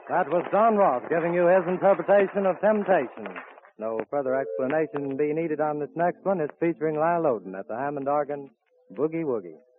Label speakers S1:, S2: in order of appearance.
S1: That was Don Ross giving you his interpretation of Temptation. No further explanation be needed on this next one. It's featuring Lyle Oden at the Hammond organ, Boogie Woogie.